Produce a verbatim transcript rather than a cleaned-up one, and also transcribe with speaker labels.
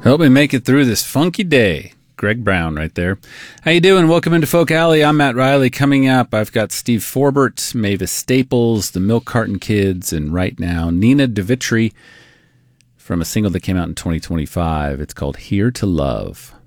Speaker 1: Help me make it through this funky day. Greg Brown right there. How you doing? Welcome into Folk Alley. I'm Matt Riley. Coming up, I've got Steve Forbert, Mavis Staples, the Milk Carton Kids, and right now, Nina DeVitri from a single that came out in twenty twenty-five. It's called Here to Love.